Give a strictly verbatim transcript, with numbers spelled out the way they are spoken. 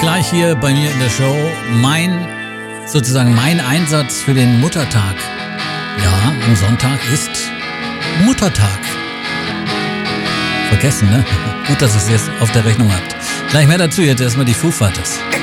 gleich hier bei mir in der Show mein, sozusagen mein Einsatz für den Muttertag. Ja, am Sonntag ist Muttertag. Vergessen, ne? Gut, dass ihr es jetzt auf der Rechnung habt. Gleich mehr dazu, jetzt erstmal die Foo Fighters.